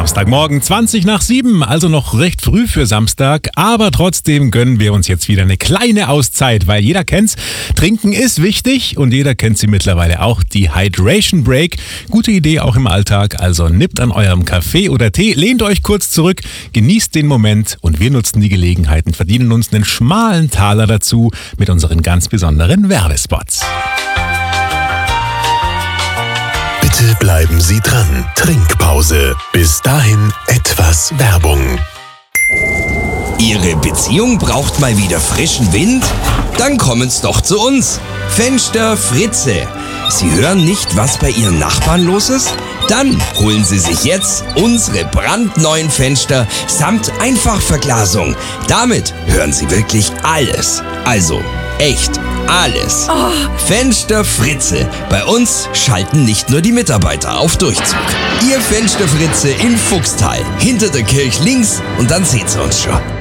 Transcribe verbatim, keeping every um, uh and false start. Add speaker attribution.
Speaker 1: Samstagmorgen, zwanzig nach sieben, also noch recht früh für Samstag, aber trotzdem gönnen wir uns jetzt wieder eine kleine Auszeit, weil jeder kennt's, Trinken ist wichtig und jeder kennt sie mittlerweile auch, die Hydration Break. Gute Idee auch im Alltag, also nippt an eurem Kaffee oder Tee, lehnt euch kurz zurück, genießt den Moment und wir nutzen die Gelegenheiten, verdienen uns einen schmalen Taler dazu mit unseren ganz besonderen Werbespots.
Speaker 2: Bitte bleiben Sie dran. Trinkpause. Bis dahin etwas Werbung.
Speaker 3: Ihre Beziehung braucht mal wieder frischen Wind? Dann kommen's doch zu uns. Fenster Fritze. Sie hören nicht, was bei Ihren Nachbarn los ist? Dann holen Sie sich jetzt unsere brandneuen Fenster samt Einfachverglasung. Damit hören Sie wirklich alles. Also echt alles.
Speaker 4: Oh.
Speaker 3: Fenster Fritze. Bei uns schalten nicht nur die Mitarbeiter auf Durchzug. Ihr Fenster Fritze in Fuchstal. Hinter der Kirche links und dann seht's uns schon.